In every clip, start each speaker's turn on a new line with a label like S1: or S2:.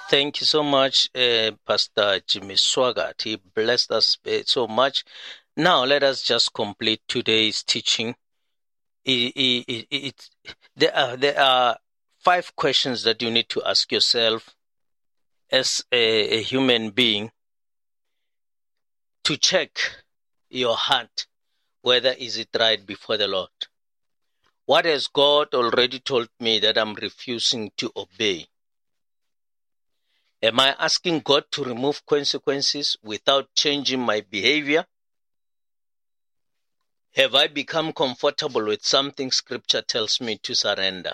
S1: Thank you so much, Pastor Jimmy Swaggart. He blessed us so much. Now, let us just complete today's teaching. There are 5 questions that you need to ask yourself as a human being to check your heart, whether is it right before the Lord. What has God already told me that I'm refusing to obey? Am I asking God to remove consequences without changing my behavior? Have I become comfortable with something Scripture tells me to surrender?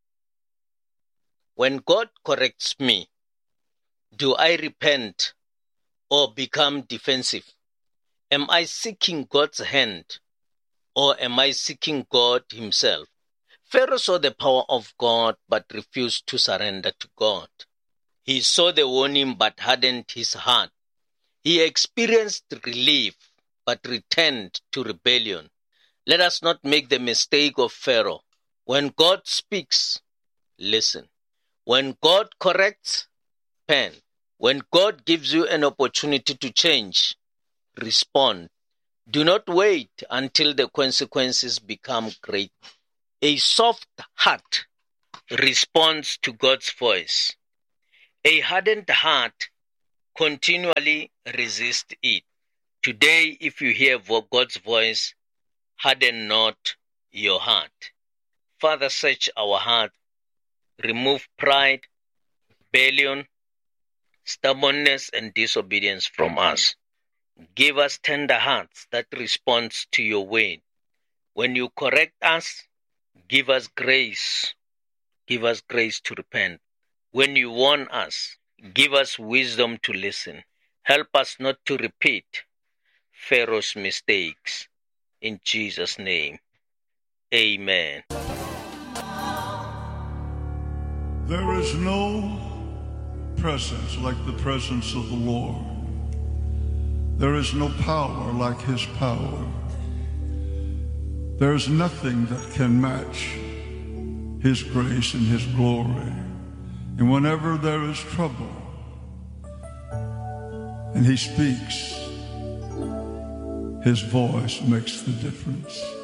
S1: When God corrects me, do I repent or become defensive? Am I seeking God's hand or am I seeking God himself? Pharaoh saw the power of God but refused to surrender to God. He saw the warning but hardened his heart. He experienced relief but returned to rebellion. Let us not make the mistake of Pharaoh. When God speaks, listen. When God corrects, repent. When God gives you an opportunity to change, respond. Do not wait until the consequences become great. A soft heart responds to God's voice. A hardened heart continually resists it. Today, if you hear God's voice, harden not your heart. Father, search our heart. Remove pride, rebellion, stubbornness, and disobedience from us. Give us tender hearts that respond to your word. When you correct us, give us grace. Give us grace to repent. When you warn us, give us wisdom to listen. Help us not to repeat Pharaoh's mistakes. In Jesus' name, amen.
S2: There is no presence like the presence of the Lord. There is no power like his power. There is nothing that can match his grace and his glory. And whenever there is trouble and he speaks, his voice makes the difference.